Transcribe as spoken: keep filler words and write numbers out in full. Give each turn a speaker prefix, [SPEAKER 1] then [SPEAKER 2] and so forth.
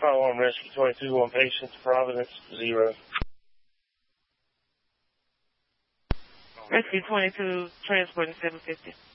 [SPEAKER 1] Fire Alarm Rescue twenty-two, one patient, Providence, zero.
[SPEAKER 2] Rescue twenty-two, transporting seven fifty.